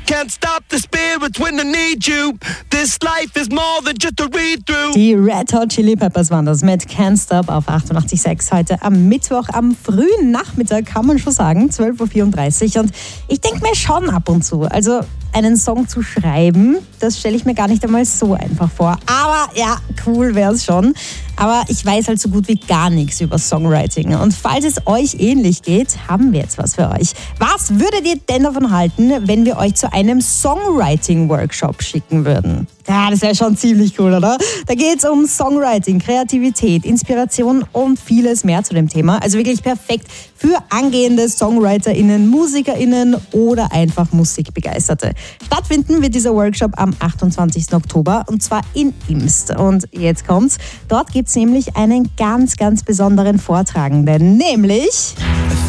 Can't stop the spirit when I need you. This life is more than just a read-through. Die Red Hot Chili Peppers waren das mit Can't Stop auf 88.6 heute am Mittwoch, am frühen Nachmittag, kann man schon sagen, 12.34 Uhr. Und ich denke mir schon ab und zu, also einen Song zu schreiben, das stelle ich mir gar nicht einmal so einfach vor. Aber ja, cool wäre es schon. Aber ich weiß halt so gut wie gar nichts über Songwriting. Und falls es euch ähnlich geht, haben wir jetzt was für euch. Was würdet ihr denn davon halten, wenn wir euch zu einem Songwriting-Workshop schicken würden? Ja, das wäre schon ziemlich cool, oder? Da geht es um Songwriting, Kreativität, Inspiration und vieles mehr zu dem Thema. Also wirklich perfekt für angehende SongwriterInnen, MusikerInnen oder einfach Musikbegeisterte. Stattfinden wird dieser Workshop am 28. Oktober und zwar in Imst. Und jetzt kommt's. Dort gibt es nämlich einen ganz, ganz besonderen Vortragenden, nämlich